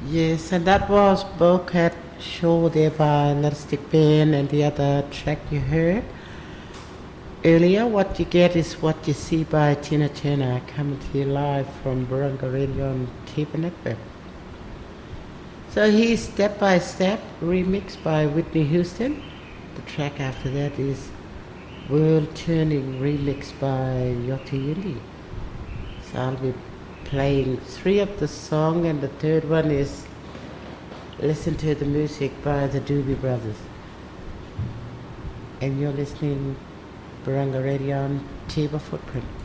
Yes, and that was Bowcat Show there by Elastic Band, and the other track you heard earlier, What You Get Is What You See by Tina Turner, coming to you live from Barunga Radio on Taper Network. So here's Step by Step, remixed by Whitney Houston. The track after that is World Turning, remixed by Yoti Yindi. So I'll be playing three of the song, and the third one is Listen to the Music by the Doobie Brothers. And you're listening Barunga Radio on Tiba Footprint.